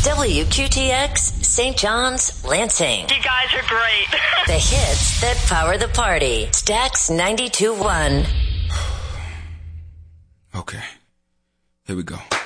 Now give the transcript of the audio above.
WQTX, St. John's, Lansing. You guys are great. The hits that power the party. Stax 92.1. Okay. Here we go.